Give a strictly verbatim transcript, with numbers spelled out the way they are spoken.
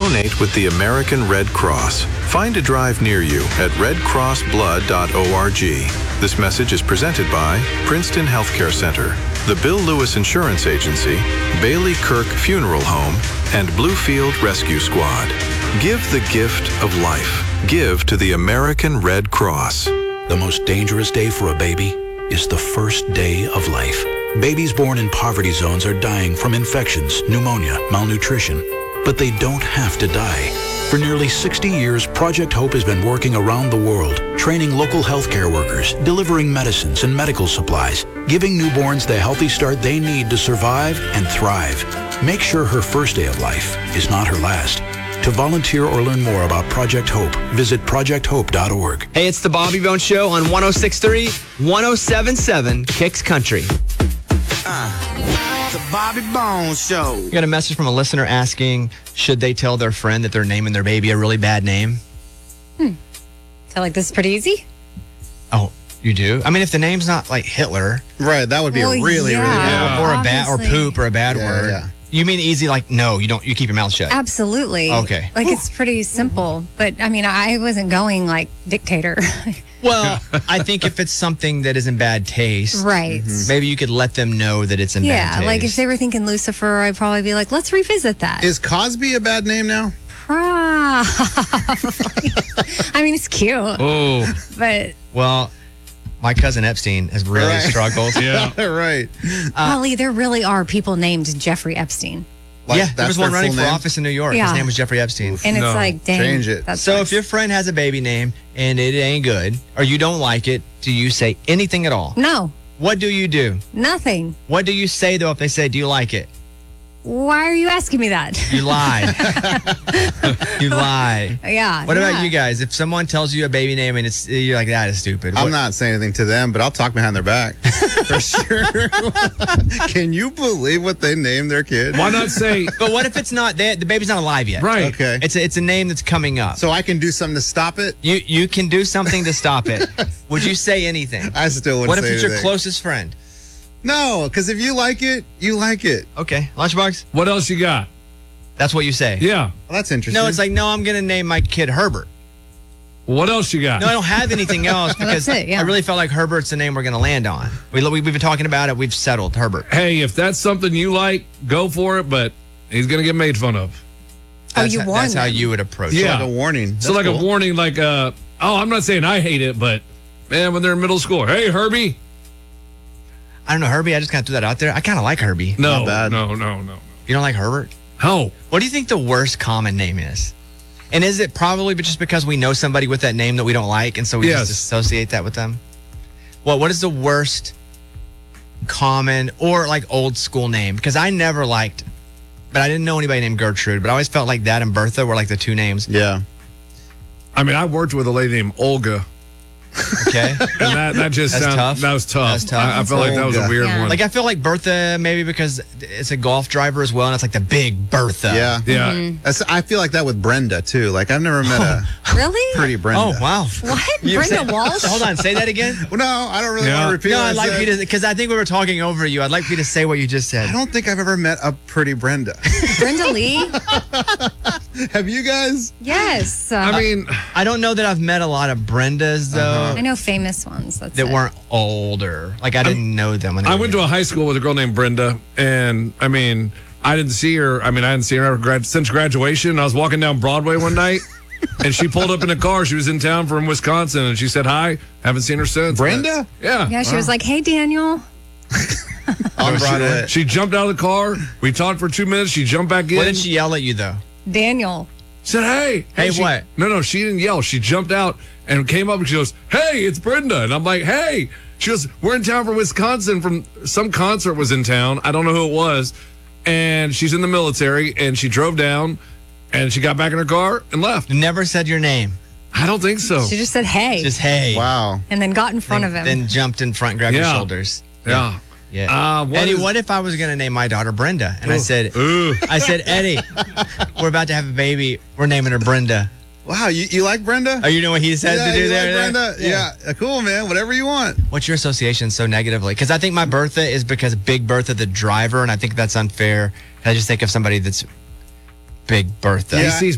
Donate with the American Red Cross. Find a drive near you at red cross blood dot org. This message is presented by Princeton Healthcare Center, the Bill Lewis Insurance Agency, Bailey Kirk Funeral Home, and Bluefield Rescue Squad. Give the gift of life. Give to the American Red Cross. The most dangerous day for a baby is the first day of life. Babies born in poverty zones are dying from infections, pneumonia, malnutrition. But they don't have to die. For nearly sixty years, Project Hope has been working around the world, training local healthcare workers, delivering medicines and medical supplies, giving newborns the healthy start they need to survive and thrive. Make sure her first day of life is not her last. To volunteer or learn more about Project Hope, visit project hope dot org. Hey, it's the Bobby Bones Show on one oh six point three, one oh seven point seven Kicks Country. Uh, the Bobby Bones Show. We got a message from a listener asking, should they tell their friend that they're naming their baby a really bad name? Hmm. So, like, this is pretty easy? Oh, you do? I mean, if the name's not like Hitler. Right, that would be well, a really, yeah, really bad Or a bad, or poop, or a bad yeah, word. Yeah. You mean easy, like, no, you don't, you keep your mouth shut. Absolutely. Okay. Like, it's pretty simple. But, I mean, I wasn't going, like, dictator. Well, I think if it's something that is in bad taste, right. Mm-hmm. Maybe you could let them know that it's in yeah, bad taste. like if they were thinking Lucifer, I'd probably be like, let's revisit that. Is Cosby a bad name now? Probably. I mean, it's cute. Oh. But. Well, my cousin Epstein has really right. struggled. Yeah. Right. Uh, Holly, there really are people named Jeffrey Epstein. Like, yeah, there was one running for name? office in New York. Yeah. His name was Jeffrey Epstein. And it's no, like, dang. Change it. That so sucks. if your friend has a baby name and it ain't good, or you don't like it, do you say anything at all? No. What do you do? Nothing. What do you say, though, if they say, do you like it? Why are you asking me that? You lie. You lie. Yeah. What yeah. about you guys? If someone tells you a baby name and it's you're like, that is stupid. I'm What- not saying anything to them, but I'll talk behind their back. For sure. Can you believe what they named their kid? Why not say, But what if it's not, they, the baby's not alive yet? right? Okay. It's a, it's a name that's coming up. So I can do something to stop it? You you can do something to stop it. Would you say anything? I still wouldn't What if say it's your anything. closest friend? No, because if you like it, you like it. Okay, Lunchbox? What else you got? That's what you say. Yeah. Well, that's interesting. No, it's like, no, I'm going to name my kid Herbert. What else you got? No, I don't have anything else because That's it, yeah. I really felt like Herbert's the name we're going to land on. We, we, we've been talking about it. We've settled Herbert. Hey, if that's something you like, go for it, but he's going to get made fun of. Oh, That's, you how, warn that's how them. you would approach Yeah. it. like a warning. so like That's a cool. warning, like, uh, oh, I'm not saying I hate it, but man, when they're in middle school, hey, Herbie. I don't know, Herbie. I just kind of threw that out there. I kind of like Herbie. No, Not bad. no, no, no. You don't like Herbert? No. What do you think the worst common name is? And is it probably just because we know somebody with that name that we don't like, and so we Yes. just associate that with them? Well, what is the worst common or like old school name? Because I never liked, but I didn't know anybody named Gertrude, but I always felt like that and Bertha were like the two names. Yeah. I mean, I worked with a lady named Olga, Okay. and that, that just That's sound- tough. That was tough. That's tough. I, I felt like that was a Olga. weird Yeah. one. Like I feel like Bertha maybe because it's a golf driver as well, and it's like the big Bertha. Yeah. yeah. Mm-hmm. That's, I feel like that with Brenda, too. Like, I've never met a Really? pretty Brenda. Oh wow. What? You Brenda said- Walsh? Hold on, say that again. Well, no, I don't really Yeah. want to repeat No, what I'd I like said. you to, because I think we were talking over you. I'd like you to say what you just said. I don't think I've ever met a pretty Brenda. Brenda Lee? Have you guys? Yes. Uh, I mean, I don't know that I've met a lot of Brendas though Uh-huh. I know famous ones. That's that it. weren't older. Like I didn't know them. When they I were went to a high school with a girl named Brenda, and I mean, I didn't see her. I mean, I hadn't seen her grad- since graduation. I was walking down Broadway one night, and she pulled up in a car. She was in town from Wisconsin, and she said hi. Haven't seen her since. Brenda? Yeah. Yeah, she was like, hey, Daniel. On She- Broadway. She, jumped out of the car. We talked for two minutes. She jumped back in. What did she yell at you though? Daniel. said, hey. Hey, she- what? No, no, she didn't yell. She jumped out and came up and she goes, hey, it's Brenda. And I'm like, hey. She goes, we're in town from Wisconsin. From some concert was in town. I don't know who it was. And she's in the military, and she drove down, and she got back in her car and left. Never said your name. I don't think so. She just said, hey. Just hey. Wow. and then got in front then, of him. Then jumped in front, grabbed your Yeah. shoulders. Yeah. Yeah. Uh, what Eddie, is- what if I was going to name my daughter Brenda? And I said, Ooh. I said, Eddie, we're about to have a baby. We're naming her Brenda. Wow, you, you like Brenda? Oh, you know what he says yeah, to do you there? like there? Brenda? Yeah. Uh, cool, man. Whatever you want. What's your association so negatively? Because I think my Bertha is because Big Bertha, the driver, and I think that's unfair. I just think of somebody that's Big Bertha. Yeah. He sees